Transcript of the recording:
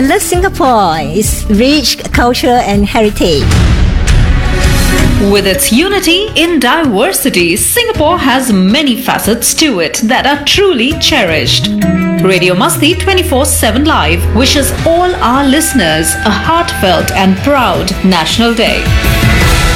love Singapore, its rich culture and heritage. With its unity in diversity, Singapore has many facets to it that are truly cherished. Radio Masti 24/7 Live wishes all our listeners a heartfelt and proud National Day.